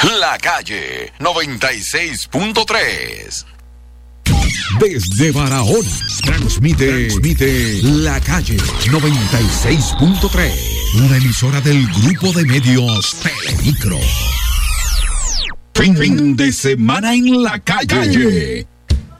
La Calle 96.3. Desde Barahona, transmite La Calle 96.3. Una emisora del grupo de medios Telemicro. Fin de semana en La Calle.